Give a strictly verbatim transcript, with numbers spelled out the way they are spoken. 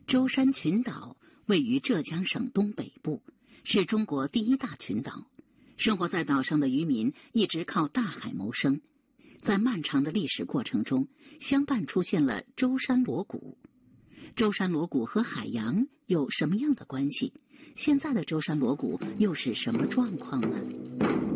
舟山群岛位于浙江省东北部，是中国第一大群岛。生活在岛上的渔民一直靠大海谋生。在漫长的历史过程中，相伴出现了舟山螺鼓。舟山螺鼓和海洋有什么样的关系？现在的舟山螺鼓又是什么状况呢？